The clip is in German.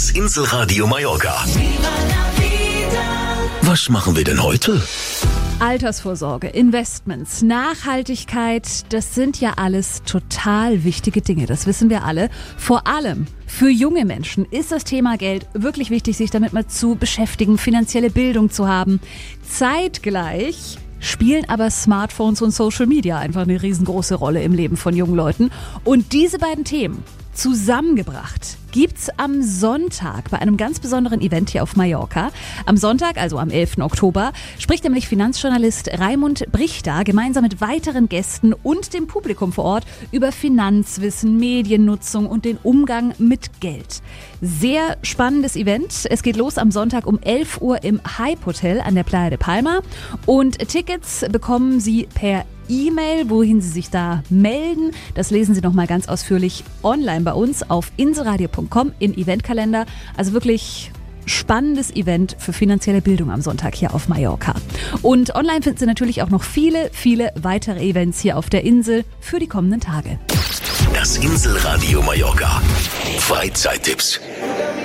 Das Inselradio Mallorca. Was machen wir denn heute? Altersvorsorge, Investments, Nachhaltigkeit, das sind ja alles total wichtige Dinge, das wissen wir alle. Vor allem für junge Menschen ist das Thema Geld wirklich wichtig, sich damit mal zu beschäftigen, finanzielle Bildung zu haben. Zeitgleich spielen aber Smartphones und Social Media einfach eine riesengroße Rolle im Leben von jungen Leuten. Und diese beiden Themen zusammengebracht gibt's am Sonntag bei einem ganz besonderen Event hier auf Mallorca. Am Sonntag, also am 11. Oktober, spricht nämlich Finanzjournalist Raimund Brichter gemeinsam mit weiteren Gästen und dem Publikum vor Ort über Finanzwissen, Mediennutzung und den Umgang mit Geld. Sehr spannendes Event. Es geht los am Sonntag um 11 Uhr im Hype Hotel an der Playa de Palma. Und Tickets bekommen Sie per E-Mail, wohin Sie sich da melden. Das lesen Sie nochmal ganz ausführlich online bei uns auf inselradio.com im Eventkalender. Also wirklich spannendes Event für finanzielle Bildung am Sonntag hier auf Mallorca. Und online finden Sie natürlich auch noch viele, viele weitere Events hier auf der Insel für die kommenden Tage. Das Inselradio Mallorca. Freizeittipps.